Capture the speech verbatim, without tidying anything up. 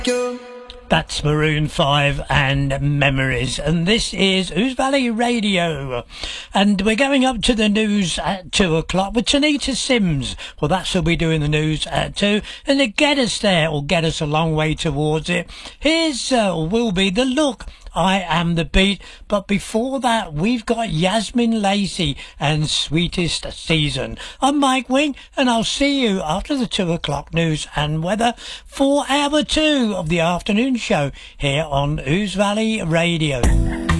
That's Maroon five and Memories, and this is Ouse Valley Radio, and we're going up to the news at two o'clock with Tanita Sims. Well, that's who'll be doing the news at two, and to get us there, or get us a long way towards it, here's uh, will be the look. I Am the Beat. But before that, we've got Yasmin Lacey and Sweetest Season. I'm Mike Wing, and I'll see you after the two o'clock news and weather for hour two of the afternoon show here on Ouse Valley Radio.